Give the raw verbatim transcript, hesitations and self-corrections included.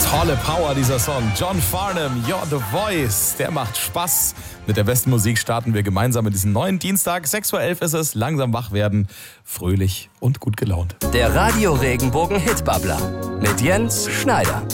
Tolle Power, dieser Song. John Farnham, You're the Voice. Der macht Spaß. Mit der besten Musik starten wir gemeinsam in diesen neuen Dienstag. sechs Uhr elf ist es. Langsam wach werden. Fröhlich und gut gelaunt. Der Radio Regenbogen Hitbabbler mit Jens Schneider.